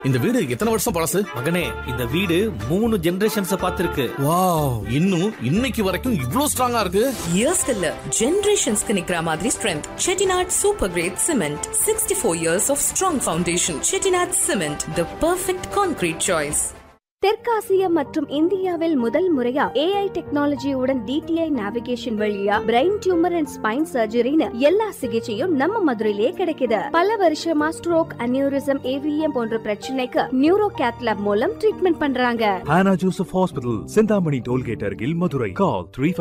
இந்த வீடு எத்தனை வருஷம் பழசு? மகனே, இந்த வீடு 3 ஜெனரேஷன்ஸ் பார்த்திருக்கு. வாவ், இன்னும் இன்னைக்கு வரைக்கும் இவ்ளோ ஸ்ட்ராங்கா இருக்கு. இயர்ஸ் இல்ல, ஜெனரேஷன்ஸ்க்கு நிக்கிற மாதிரி strength. Chettinad super great cement, 64 years of strong foundation. Chettinad cement, the perfect concrete choice. தெற்காசியா மற்றும் இந்தியாவில் முதல் முறையா AI டெக்னாலஜியுடன் DTI நேவிகேஷன் வழியா பிரெயின் டியூமர் அண்ட் ஸ்பைன் சர்ஜரின்னு எல்லா சிகிச்சையும் நம்ம மதுரையிலேயே கிடைக்குது. பல வருஷமா ஸ்ட்ரோக், அனியூரிசம், AVM போன்ற பிரச்சனைக்கு நியூரோ கேத் லேப் மூலம் ட்ரீட்மெண்ட் பண்றாங்க. Hannah Joseph Hospital, Sindhamani Tollgate அருகில் Madurai. Call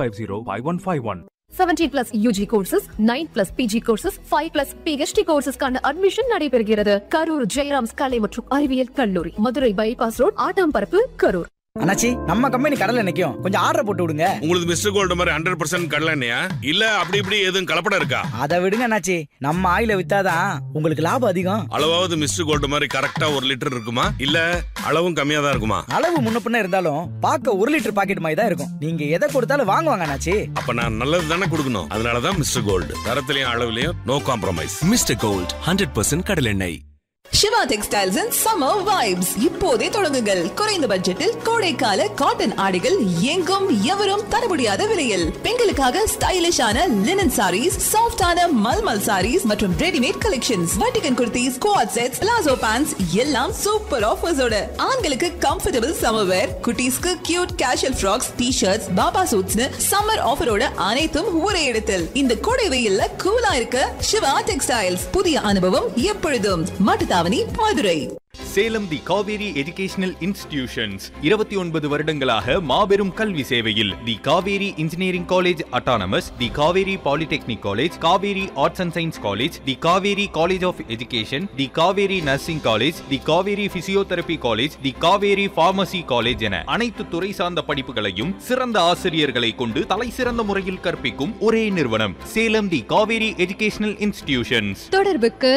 350-5151. 17+ UG courses, 9+ PG courses, 5+ PhD courses-க்கான admission நடைபெறுகிறது. கரூர் ஜெயராம்ஸ் கலை மற்றும் அறிவியல் கல்லூரி, மதுரை பைபாஸ் ரோட், ஆட்டாம்பரப்பு, கரூர். அண்ணாச்சி, நம்ம கம்பெனி கடலை நிக்கும், கொஞ்சம் ஆர்டர் போட்டு விடுங்க. உங்களுக்கு மிஸ்டர் கோல்டு மாதிரி 100% கடலை எண்ணெயா? இல்ல அப்படி இப்படி எதுவும் கலப்படம் இருக்கா? அதை விடுங்க அண்ணாச்சி, நம்ம ஆயில வித்தாதான் உங்களுக்கு லாபம் அதிகம். அளவாவது மிஸ்டர் கோல்டு மாதிரி கரெக்டா 1 லிட்டர் இருக்குமா, இல்ல அளவும் கம்மியா தான் இருக்குமா? அளவு முன்ன பின்ன இருந்தாலும் பார்க்க 1 லிட்டர் பாக்கெட் மாதிரி தான் இருக்கும். நீங்க எதை கொடுத்தாலும் வாங்குவாங்க அண்ணாச்சி. அப்ப நான் நல்லது தானே கொடுக்கணும். அதனாலதான் mister gold, தரத்திலையும் அளவுலயும் no compromise. Mister gold 100% கடல் எண்ணெய். Siva textiles and summer vibes இப்போதே தொடங்குங்கள். குறைந்த பட்ஜெட்டில் கோடைக்கால காட்டன் ஆடைகள் எங்கும் எவரும் தர முடியாத விலையில். பெண்களுக்காக ஸ்டைலிஷான லினன் சாரீஸ், சாஃப்டான மல்மல் சாரீஸ் மற்றும் readymade collections, வட்டிகன் kurtis, quad sets, palazzo pants எல்லாம் சூப்பர் ஆஃபர்ஸோட. ஆண்களுக்கு கம்ஃபர்டபிள் சம்மர் வேர், குட்டீஸ்க்கு cute casual frocks, T-shirts, Baba சூட்ஸ்னு summer ஆஃபரோட அனைத்தும் ஒரே இடத்தில். இந்த கோடை வெயில்ல கூலா இருக்க சிவா டெக்ஸ்டைல்ஸ். புதிய அனுபவம் எப்பொழுதும். மட்டும் மதுரை. சேலம் தி காவேரி எஜுகேஷனல் இன்ஸ்டிடியூஷன்ஸ் 29 வருடங்களாக மாபெரும் கல்வி சேவையில். தி Kaveri engineering college autonomous, the Kaveri polytechnic college, Kaveri arts and science college, the Kaveri college of education, the Kaveri nursing college, the Kaveri physiotherapy college, the Kaveri pharmacy college என அனைத்து துறை சார்ந்த படிப்புகளையும் சிறந்த ஆசிரியர்களை கொண்டு தலை சிறந்த முறையில் கற்பிக்கும் ஒரே நிறுவனம் சேலம் தி காவேரி எஜுகேஷனல் இன்ஸ்டிடியூஷன்ஸ். தொடர்புக்கு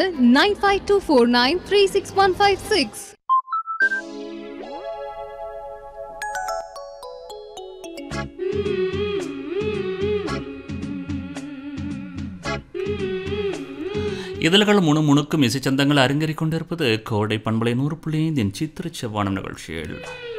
9524936156. இதழ்கள் முணுமுணுக்கும் இசைச்சந்தங்கள் அரங்கேறிக் கொண்டிருப்பது கோடை பண்பலை 100.5 சித்திர செவ்வானம் நிகழ்ச்சியில்.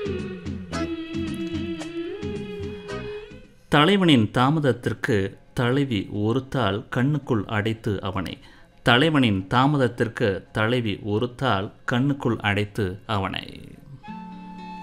தலைவனின் தாமதத்திற்கு தலைவி ஒருத்தால் கண்ணுக்குள் அடைத்து அவனை. தலைவனின் தாமதத்திற்கு தலைவி ஒருத்தால் கண்ணுக்குள் அடைத்து அவனை.